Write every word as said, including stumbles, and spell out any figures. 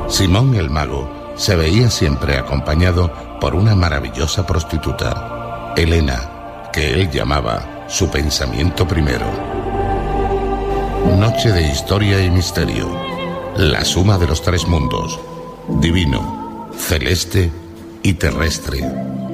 Simón el mago se veía siempre acompañado por una maravillosa prostituta, Helena, que él llamaba su pensamiento primero. Noche de historia y misterio. La suma de los tres mundos: divino, celeste y terrestre.